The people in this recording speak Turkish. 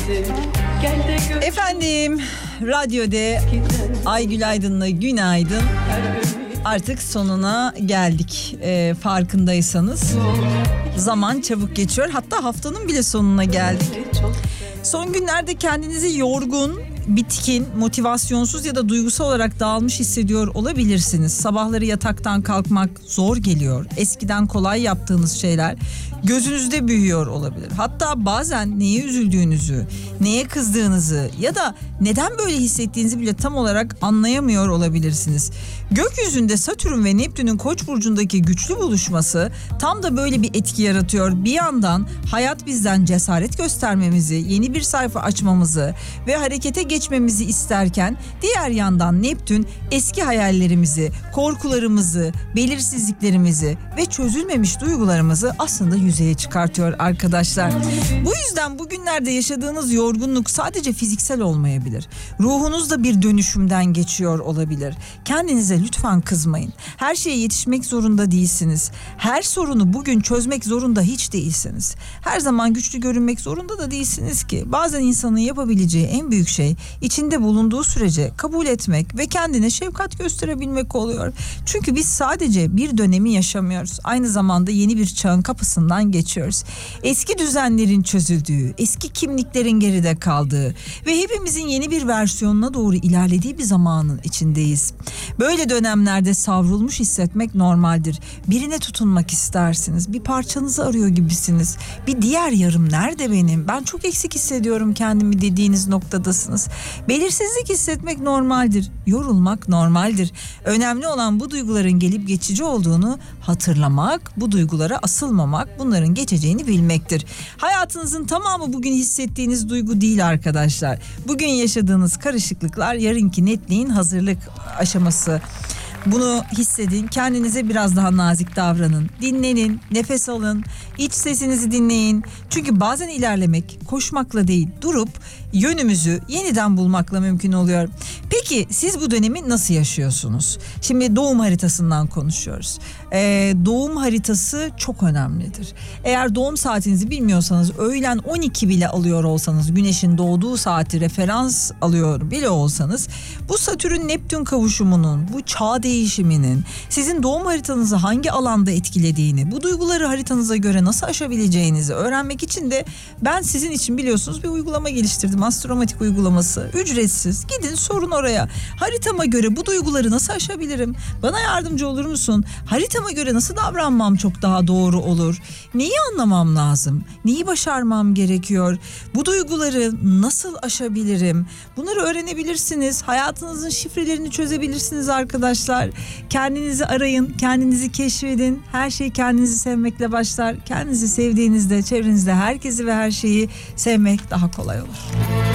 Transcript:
Efendim, radyoda Aygül Aydın'la günaydın. Artık sonuna geldik, farkındaysanız. Zaman çabuk geçiyor, hatta haftanın bile sonuna geldik. Son günlerde kendinizi yorgun, bitkin, motivasyonsuz ya da duygusal olarak dağılmış hissediyor olabilirsiniz. Sabahları yataktan kalkmak zor geliyor. Eskiden kolay yaptığınız şeyler gözünüzde büyüyor olabilir. Hatta bazen neye üzüldüğünüzü, neye kızdığınızı ya da neden böyle hissettiğinizi bile tam olarak anlayamıyor olabilirsiniz. Gökyüzünde Satürn ve Neptün'ün Koç burcundaki güçlü buluşması tam da böyle bir etki yaratıyor. Bir yandan hayat bizden cesaret göstermemizi, yeni bir sayfa açmamızı ve harekete geçmemizi isterken, diğer yandan Neptün eski hayallerimizi, korkularımızı, belirsizliklerimizi ve çözülmemiş duygularımızı aslında yüzeye çıkartıyor arkadaşlar. Bu yüzden bugünlerde yaşadığınız yorgunluk sadece fiziksel olmayabilir. Ruhunuz da bir dönüşümden geçiyor olabilir. Kendinize lütfen kızmayın. Her şeye yetişmek zorunda değilsiniz. Her sorunu bugün çözmek zorunda hiç değilsiniz. Her zaman güçlü görünmek zorunda da değilsiniz ki. Bazen insanın yapabileceği en büyük şey içinde bulunduğu sürece kabul etmek ve kendine şefkat gösterebilmek oluyor. Çünkü biz sadece bir dönemi yaşamıyoruz. Aynı zamanda yeni bir çağın kapısından geçiyoruz. Eski düzenlerin çözüldüğü, eski kimliklerin geride kaldığı ve hepimizin yeni bir versiyonuna doğru ilerlediği bir zamanın içindeyiz. Böyle dönemlerde savrulmuş hissetmek normaldir. Birine tutunmak istersiniz. Bir parçanızı arıyor gibisiniz. Bir diğer yarım nerede benim? Ben çok eksik hissediyorum kendimi dediğiniz noktadasınız. Belirsizlik hissetmek normaldir. Yorulmak normaldir. Önemli olan bu duyguların gelip geçici olduğunu hatırlamak, bu duygulara asılmamak, bunların geçeceğini bilmektir. Hayatınızın tamamı bugün hissettiğiniz duygu değil arkadaşlar. Bugün yaşadığınız karışıklıklar yarınki netliğin hazırlık aşaması. Bunu hissedin, kendinize biraz daha nazik davranın, dinlenin, nefes alın, iç sesinizi dinleyin. Çünkü bazen ilerlemek koşmakla değil, durup yönümüzü yeniden bulmakla mümkün oluyor. Peki siz bu dönemi nasıl yaşıyorsunuz? Şimdi doğum haritasından konuşuyoruz. Doğum haritası çok önemlidir. Eğer doğum saatinizi bilmiyorsanız, öğlen 12 bile alıyor olsanız, güneşin doğduğu saati referans alıyor bile olsanız, bu Satürn-Neptün kavuşumunun, bu çağ değişiminin sizin doğum haritanızı hangi alanda etkilediğini, bu duyguları haritanıza göre nasıl aşabileceğinizi öğrenmek için de ben sizin için biliyorsunuz bir uygulama geliştirdim. Astromatik uygulaması. Ücretsiz. Gidin sorun oraya. Haritama göre bu duyguları nasıl aşabilirim? Bana yardımcı olur musun? Haritama göre nasıl davranmam çok daha doğru olur? Neyi anlamam lazım? Neyi başarmam gerekiyor? Bu duyguları nasıl aşabilirim? Bunları öğrenebilirsiniz. Hayatınızın şifrelerini çözebilirsiniz arkadaşlar. Kendinizi arayın, kendinizi keşfedin. Her şey kendinizi sevmekle başlar. Kendinizi sevdiğinizde çevrenizde herkesi ve her şeyi sevmek daha kolay olur.